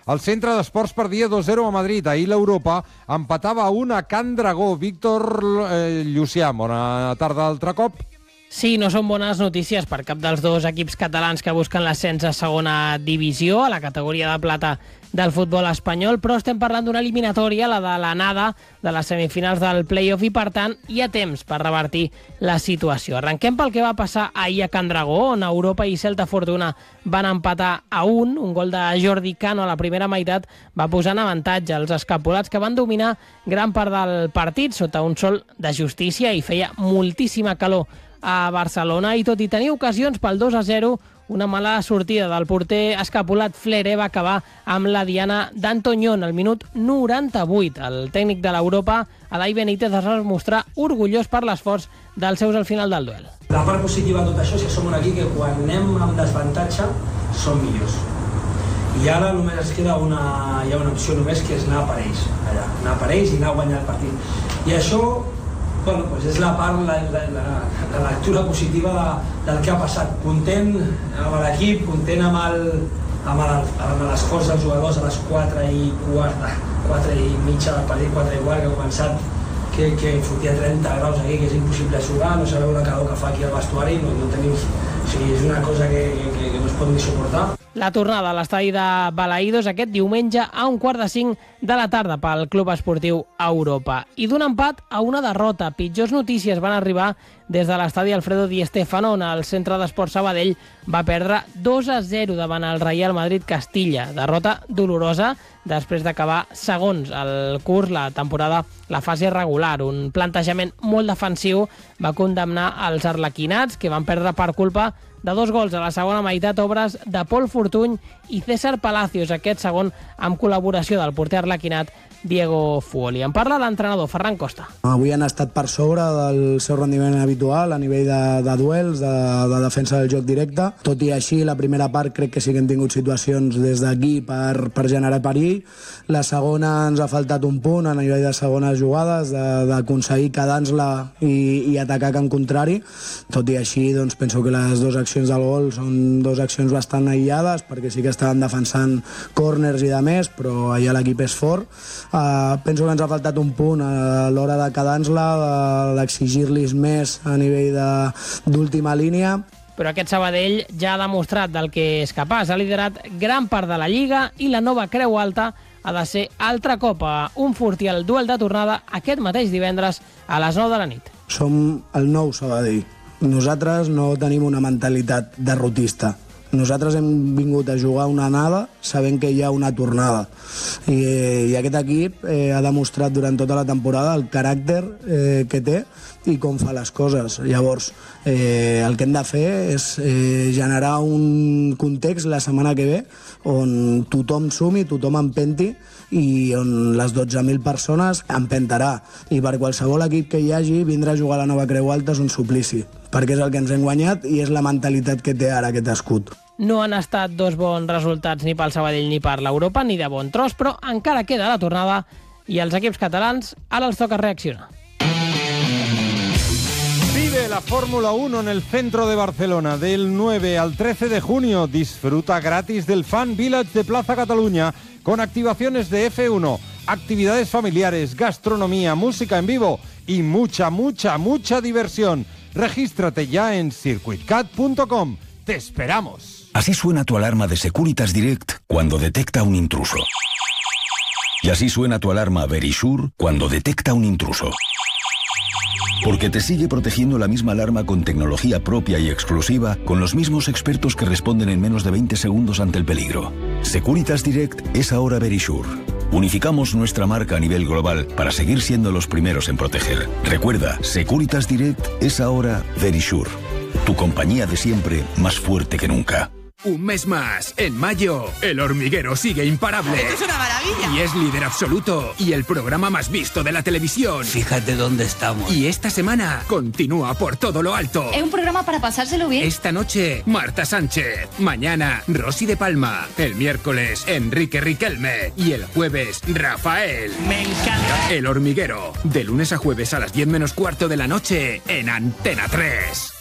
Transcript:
El Centre d'Esports perdia 2-0 a Madrid. Ahir l'Europa empatava a 1 a Can Dragó. Víctor Llucià, bona tarda altre cop. Sí, no són bones notícies per cap dels dos equips catalans que busquen l'ascens a segona divisió, a la categoria de plata del futbol espanyol, però estem parlant d'una eliminatòria, la de l'anada de les semifinals del play-off, i per tant hi ha temps per revertir la situació. Arrenquem pel que va passar ahir a Can Dragó, on Europa i Celta Fortuna van empatar a 1. Un gol de Jordi Cano a la primera meitat va posar en avantatge els escapulats, que van dominar gran part del partit sota un sol de justícia, i feia moltíssima calor a Barcelona, i tot i tenir ocasions pel 2-0, una mala sortida del porter escapulat Flere va acabar amb la diana d'Antoñón al minut 98. El tècnic de l'Europa, Adai Benítez, es va mostrar orgullós per l'esforç dels seus al final del duel. La part positiva de tot això és que som un equip que quan anem amb desavantatge som millors. I ara només es queda hi ha una opció només, que és anar per ells, anar per ells i anar a guanyar el partit. I això és la part, la lectura positiva del que ha passat. Content amb l'equip, content amb l'esforç dels jugadors a les 4 i mitja del partit, 4 i quart, que ha començat, que fotia 30 graus aquí, que és impossible jugar, no sabeu la calor que fa aquí al vestuari, no tenim... O sigui, és una cosa que no es pot ni suportar. La tornada a l'estadi de Balaïdos aquest diumenge a 4:45 de la tarda pel Club Esportiu Europa. I d'un empat a una derrota. Pitjors notícies van arribar des de l'estadi Alfredo Di Stéfano, on el Centre d'Esports Sabadell va perdre 2-0 davant el Real Madrid Castilla. Derrota dolorosa després d'acabar segons el curs, la temporada, la fase regular. Un plantejament molt defensiu va condemnar els arlequinats, que van perdre per culpa de 2 gols a la segona meitat, obres de Pol Fortuny i César Palacios, aquest segon amb col·laboració del porter arlequinat Diego Fuoli. En parla l'entrenador Ferran Costa. Avui han estat per sobre del seu rendiment habitual a nivell de duels, de defensa del joc directe. Tot i així, la primera part crec que sí que hem tingut situacions des d'aquí per generar perill. La segona ens ha faltat un punt a nivell de segones jugades, d'aconseguir quedar-nos-la i atacar camp contrari. Tot i així, doncs, penso que les dues accions del gol són dues accions bastant aïllades, perquè sí que estaven defensant córners i de més, però allà l'equip és fort. Penso que ens ha faltat un punt a l'hora de quedar-nos-la, d'exigir-los més a nivell d'última línia. Però aquest Sabadell ja ha demostrat del que és capaç. Ha liderat gran part de la Lliga i la nova Creu Alta ha de ser altre cop a un fortí al duel de tornada aquest mateix divendres a les 9 de la nit. Som el nou Sabadell. Nosaltres no tenim una mentalitat derrotista. Nosaltres hem vingut a jugar una anada sabent que hi ha una tornada. I aquest equip ha demostrat durant tota la temporada el caràcter que té i com fa les coses. Llavors, el que hem de fer és generar un context la setmana que ve on tothom sumi, tothom empenti i on les 12.000 persones empentarà. I per qualsevol equip que hi hagi, vindre a jugar a la nova Creu Alta és un suplici, perquè és el que ens hem guanyat i és la mentalitat que té ara aquest escut. No han estat dos bons resultats ni pel Sabadell ni per l'Europa, ni de bon tros, però encara queda la tornada i els equips catalans ara els toca reaccionar. Vive la Fórmula 1 en el centro de Barcelona del 9 al 13 de junio. Disfruta gratis del Fan Village de Plaza Cataluña con activaciones de F1, actividades familiares, gastronomía, música en vivo y mucha diversión. Regístrate ya en circuitcat.com. ¡Te esperamos! Así suena tu alarma de Securitas Direct cuando detecta un intruso. Y así suena tu alarma Verisure cuando detecta un intruso. Porque te sigue protegiendo la misma alarma con tecnología propia y exclusiva, con los mismos expertos que responden en menos de 20 segundos ante el peligro. Securitas Direct es ahora Verisure. Unificamos nuestra marca a nivel global para seguir siendo los primeros en proteger. Recuerda, Securitas Direct es ahora Verisure. Tu compañía de siempre, más fuerte que nunca. Un mes más. En mayo, El Hormiguero sigue imparable. ¡Esto es una maravilla! Y es líder absoluto. Y el programa más visto de la televisión. Fíjate dónde estamos. Y esta semana continúa por todo lo alto. Es un programa para pasárselo bien. Esta noche, Marta Sánchez. Mañana, Rosy de Palma. El miércoles, Enrique Riquelme. Y el jueves, Rafael. Me encanta. El Hormiguero. De lunes a jueves a las 10 menos cuarto de la noche en Antena 3.